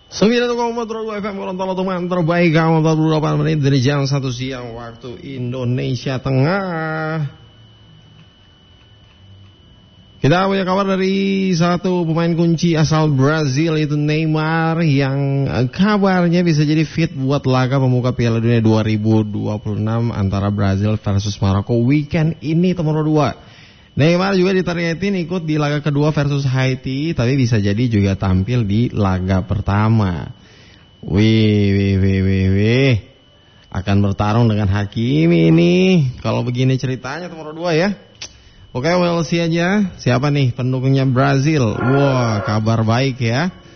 9,2 FM Gorontalo, teman terbaik kamu 48 menit dari jam 1 siang waktu Indonesia Tengah. Kita punya kabar dari satu pemain kunci asal Brazil, itu Neymar, yang kabarnya bisa jadi fit buat laga pembuka Piala Dunia 2026 antara Brazil versus Maroko weekend ini, teman 2. Neymar juga ditargetin ikut di laga kedua versus Haiti, tapi bisa jadi juga tampil di laga pertama. Wih. Akan bertarung dengan Hakimi ini. Kalau begini ceritanya nomor 2 ya. Oke, we'll see aja. Siapa nih pendukungnya Brazil? Wah, kabar baik ya.